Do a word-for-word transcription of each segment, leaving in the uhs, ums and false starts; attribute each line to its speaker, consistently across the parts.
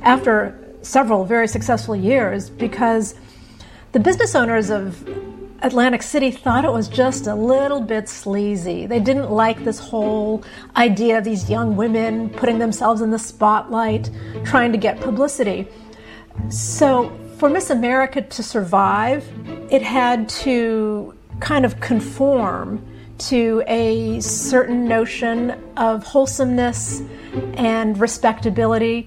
Speaker 1: after several very successful years, because the business owners of Atlantic City thought it was just a little bit sleazy. They didn't like this whole idea of these young women putting themselves in the spotlight, trying to get publicity. So for Miss America to survive, it had to kind of conform to a certain notion of wholesomeness and respectability.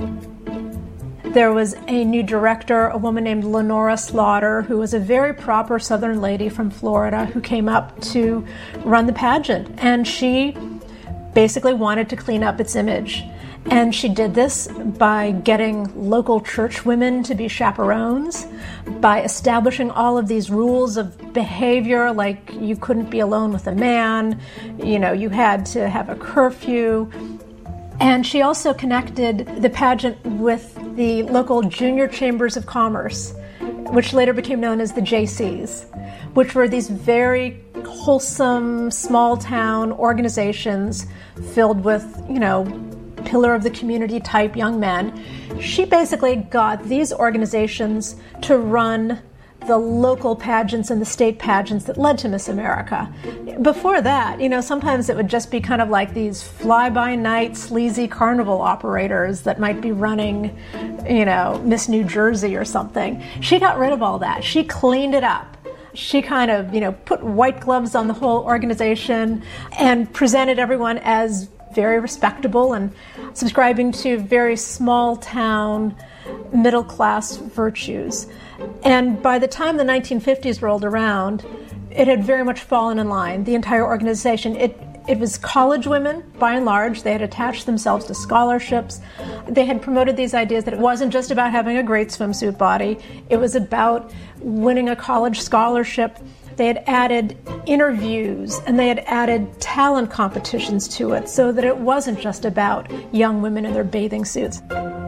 Speaker 1: There was a new director, a woman named Lenora Slaughter, who was a very proper Southern lady from Florida who came up to run the pageant. And she basically wanted to clean up its image. And she did this by getting local church women to be chaperones, by establishing all of these rules of behavior, like you couldn't be alone with a man, you know, you had to have a curfew. And she also connected the pageant with the local junior chambers of commerce, which later became known as the J Cs, which were these very wholesome, small-town organizations filled with, you know, pillar of the community type young men. She basically got these organizations to run the local pageants and the state pageants that led to Miss America. Before that, you know, sometimes it would just be kind of like these fly-by-night sleazy carnival operators that might be running, you know, Miss New Jersey or something. She got rid of all that. She cleaned it up. She kind of, you know, put white gloves on the whole organization and presented everyone as very respectable and subscribing to very small-town, middle-class virtues. And by the time the nineteen fifties rolled around, it had very much fallen in line, the entire organization. It it was college women, by and large. They had attached themselves to scholarships. They had promoted these ideas that it wasn't just about having a great swimsuit body. It was about winning a college scholarship. They had added interviews and they had added talent competitions to it so that it wasn't just about young women in their bathing suits.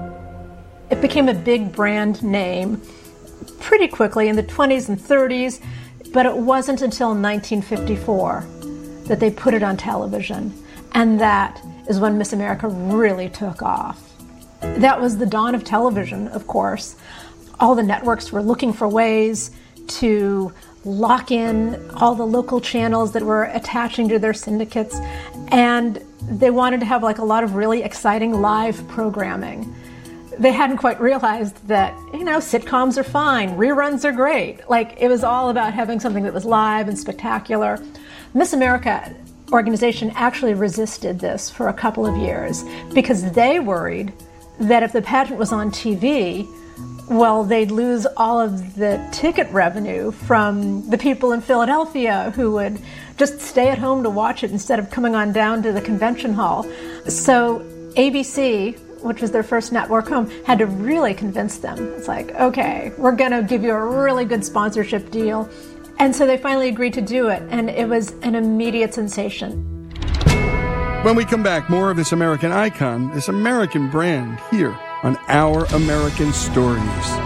Speaker 1: It became a big brand name pretty quickly in the twenties and thirties, but it wasn't until nineteen fifty-four that they put it on television. And that is when Miss America really took off. That was the dawn of television, of course. All the networks were looking for ways to lock in all the local channels that were attaching to their syndicates, and they wanted to have like a lot of really exciting live programming. They hadn't quite realized that, you know, sitcoms are fine, reruns are great. Like, it was all about having something that was live and spectacular. Miss America organization actually resisted this for a couple of years because they worried that if the pageant was on T V, well, they'd lose all of the ticket revenue from the people in Philadelphia who would just stay at home to watch it instead of coming on down to the convention hall. So A B C, which was their first network home, had to really convince them. It's like, okay, we're going to give you a really good sponsorship deal. And so they finally agreed to do it, and it was an immediate sensation.
Speaker 2: When we come back, more of this American icon, this American brand, here on Our American Stories.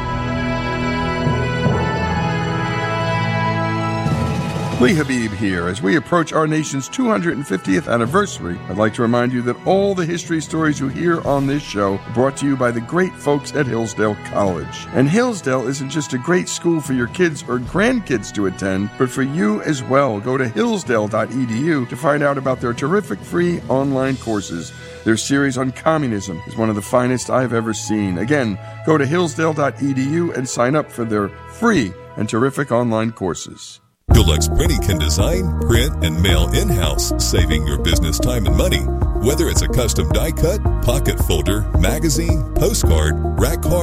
Speaker 2: Lee Habib here. As we approach our nation's two hundred fiftieth anniversary, I'd like to remind you that all the history stories you hear on this show are brought to you by the great folks at Hillsdale College. And Hillsdale isn't just a great school for your kids or grandkids to attend, but for you as well. Go to hillsdale dot e d u to find out about their terrific free online courses. Their series on communism is one of the finest I've ever seen. Again, go to hillsdale dot e d u and sign up for their free and terrific online courses.
Speaker 3: Gulux Printing can design, print, and mail in-house, saving your business time and money. Whether it's a custom die cut, pocket folder, magazine, postcard, rack card,